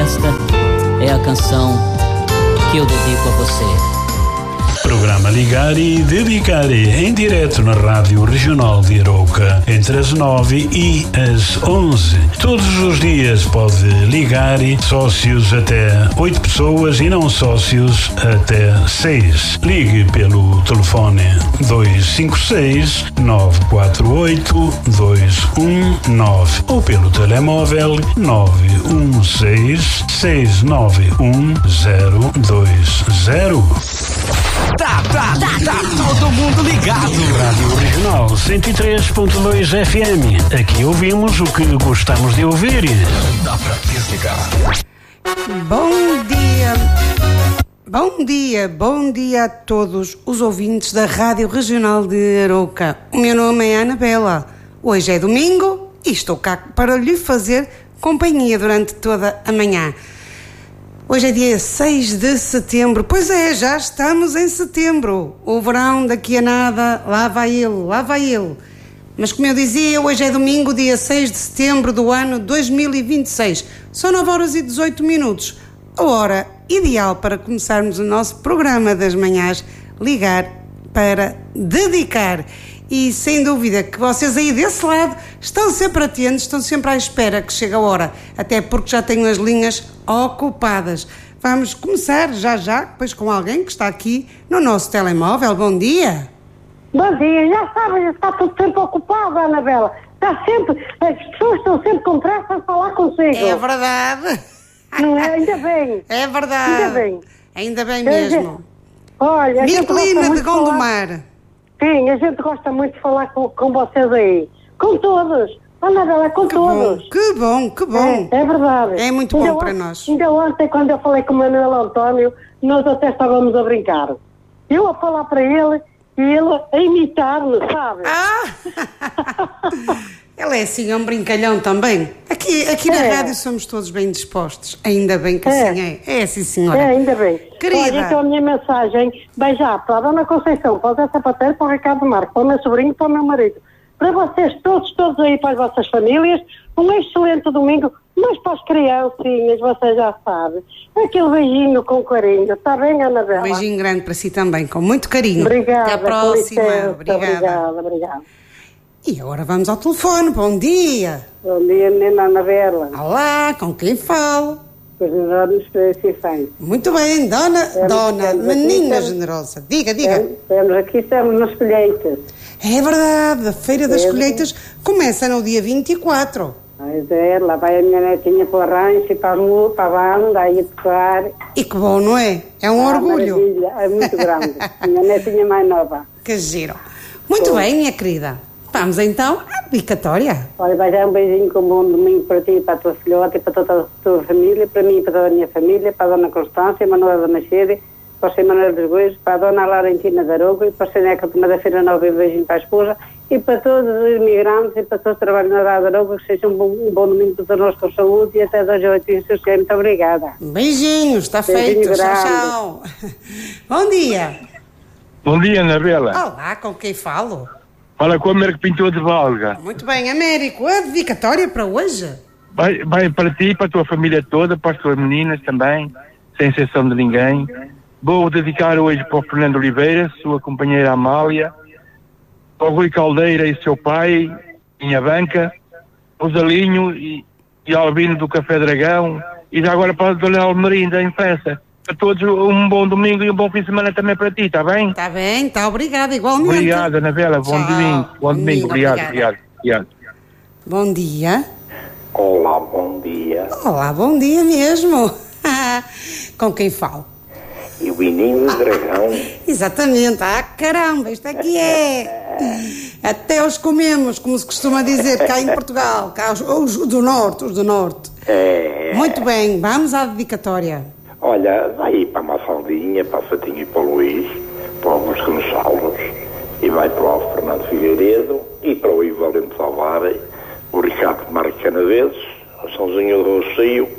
esta é a canção que eu dedico a você. Programa Ligar e Dedicar em direto na Rádio Regional de Arouca, entre as 9 e as 11. Todos os dias pode ligar, sócios até 8 pessoas e não sócios até 6. Ligue pelo telefone 256-948-219 ou pelo telemóvel 916-691-020. Tá todo mundo ligado. Rádio Regional 103.2 FM. Aqui ouvimos o que gostamos de ouvir. Dá pra desligar. Bom dia a todos os ouvintes da Rádio Regional de Arouca. O meu nome é Anabela. Hoje é domingo e estou cá para lhe fazer companhia durante toda a manhã. Hoje é dia 6 de setembro. Pois é, já estamos em setembro. O verão daqui a nada, lá vai ele. Mas como eu dizia, hoje é domingo, dia 6 de setembro do ano 2026. São 9 horas e 18 minutos. A hora ideal para começarmos o nosso programa das manhãs, Ligar para Dedicar. E sem dúvida que vocês aí desse lado estão sempre atentos, estão sempre à espera que chegue a hora, até porque já tenho as linhas ocupadas. Vamos começar já, depois com alguém que está aqui no nosso telemóvel. Bom dia. Bom dia, já sabem, está todo tempo ocupado, Anabela. Está sempre, as pessoas estão sempre com pressa a falar consigo. É verdade. Não é? Ainda bem. É verdade. Ainda bem mesmo. Olha, Miquelina de Gondomar. Sim, a gente gosta muito de falar com vocês aí. Com todos. Anabela, com todos. Que bom. É verdade. É muito bom para nós. Ainda ontem, quando eu falei com o Manuel António, nós até estávamos a brincar. Eu a falar para ele e ele a imitar-me, sabe? Ele é assim, é um brincalhão também. Aqui na rádio somos todos bem dispostos. Ainda bem que assim é. É assim, senhora. É, ainda bem. Querida. Olha, então a minha mensagem vai já para a Dona Conceição, para o Zé Sapateiro, para o Ricardo Marco, para o meu sobrinho e para o meu marido. Para vocês todos aí, para as vossas famílias, um excelente domingo, mas para as criancinhas, vocês já sabem. Aquele beijinho com carinho, está bem, Anabela? Um beijinho grande para si também, com muito carinho. Obrigada. Até a próxima. Obrigada. E agora vamos ao telefone. Bom dia. Bom dia, menina Anabela. Olá, com quem falo? Com a Generosa Esperança. Muito bem, dona menina generosa. Diga. Estamos nas colheitas. É verdade, a Feira das Colheitas começa no dia 24. Pois é, lá vai a minha netinha para o rancho e para a banda, aí a tocar. E que bom, não é? É um orgulho. Maravilha, é muito grande. Minha netinha mais nova. Que giro. Muito bem, minha querida. Vamos então à dedicatória. Olha, vai dar um beijinho com um bom domingo para ti, para a tua filhota e para toda a tua família, para mim e para toda a minha família, para a Dona Constância, a Manuela da Machede, para o Sr. Manuel dos Bois, para a Dona Laurentina da Arouca e para o Sr. Neca da Feira Nova e um beijinho para a esposa e para todos os imigrantes e para todos os trabalhadores da Arouca, que seja um bom domingo para todos nós com saúde e até 2 horas e muito obrigada. Beijinhos, está feito. Tchau. Bom dia. Bom dia, Anabela. Olá, com quem falo? Fala com o Américo Pintor de Valga. Muito bem, Américo. A dedicatória para hoje? Vai para ti, para a tua família toda, para as tuas meninas também, sem exceção de ninguém. Vou dedicar hoje para o Fernando Oliveira, sua companheira Amália, para o Rui Caldeira e seu pai, minha banca, o Zalinho e Albino do Café Dragão, e já agora para a Dona Almerinda em festa. Para todos um bom domingo e um bom fim de semana também para ti, está bem? Está bem, está, obrigada, igualmente. Obrigado, Anabela, bom domingo. Bom domingo, obrigado. Bom dia. Olá, bom dia. Olá, bom dia mesmo. Com quem falo? E o Bininho do Dragão. Exatamente. Caramba, isto aqui é... Até os comemos, como se costuma dizer, cá em Portugal. Cá os do Norte. Muito bem, vamos à dedicatória. Olha, vai para a Massaldinha, para a Fatinho e para o Luís, para o Augusto Gonçalves, e vai para o Fernando Figueiredo, e para o Ivo Valente Salvar, o Ricardo Marques Canaveses, o Sãozinho do Rocio,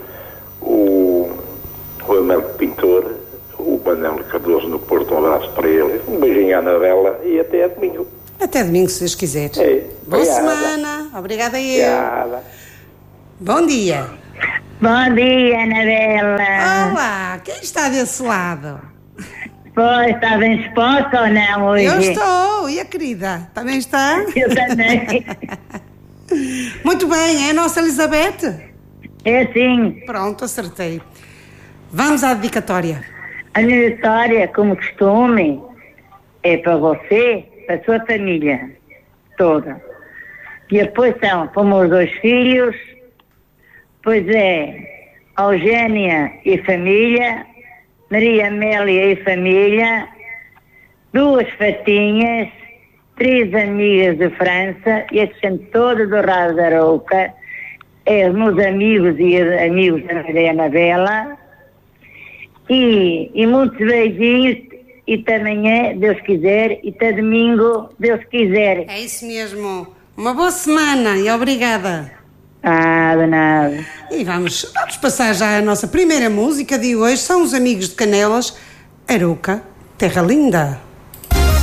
o Américo Pintor, o Manuel Cardoso no Porto, um abraço para ele, um beijinho à Anabela e até domingo. Até domingo, se Deus quiser. Boa semana. Obrigada a eu. Obrigada. Bom dia. Bom dia, Anabela. Olá, quem está desse lado? Pois, está bem disposta ou não hoje? Eu estou, e a querida? Também está? Eu também. Muito bem, é a nossa Elizabeth? É sim. Pronto, acertei. Vamos à dedicatória. A minha história, como costume, é para você, para a sua família toda. E depois são para os meus 2 filhos, pois é Eugénia e família, Maria Amélia e família, 2 fatinhas, 3 amigas de França, e a gente toda do Rádio da Arouca, os meus amigos e amigos da Maria Anabela, e muitos beijinhos, e até amanhã, Deus quiser, e até domingo, Deus quiser. É isso mesmo. Uma boa semana e obrigada. De nada. E vamos passar já a nossa primeira música de hoje. São os Amigos de Canelas, Arouca, Terra Linda.